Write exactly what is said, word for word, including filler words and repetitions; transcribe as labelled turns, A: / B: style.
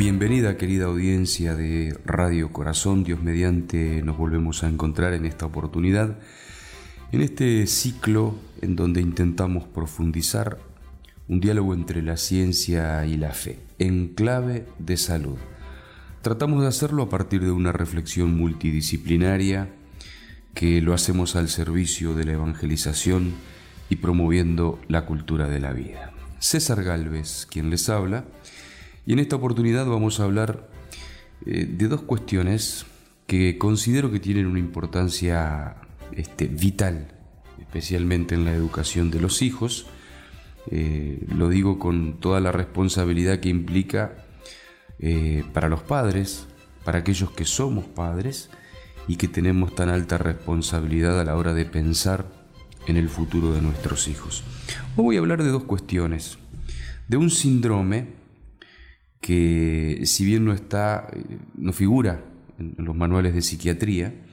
A: Bienvenida, querida audiencia de Radio Corazón. Dios mediante nos volvemos a encontrar en esta oportunidad, en este ciclo en donde intentamos profundizar un diálogo entre la ciencia y la fe, en clave de salud. Tratamos de hacerlo a partir de una reflexión multidisciplinaria que lo hacemos al servicio de la evangelización y promoviendo la cultura de la vida. César Gálvez, quien les habla, y en esta oportunidad vamos a hablar eh, de dos cuestiones que considero que tienen una importancia este, vital, especialmente en la educación de los hijos. Eh, lo digo con toda la responsabilidad que implica eh, para los padres, para aquellos que somos padres y que tenemos tan alta responsabilidad a la hora de pensar en el futuro de nuestros hijos. Hoy voy a hablar de dos cuestiones, de un síndrome que, si bien no está, no figura en los manuales de psiquiatría,